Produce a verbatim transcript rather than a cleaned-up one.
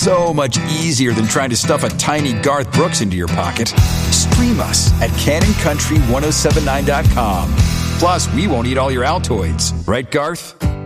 so much easier than trying to stuff a tiny Garth Brooks into your pocket. Stream us at Cannon Country ten seventy-nine dot com. Plus, we won't eat all your Altoids. Right, Garth?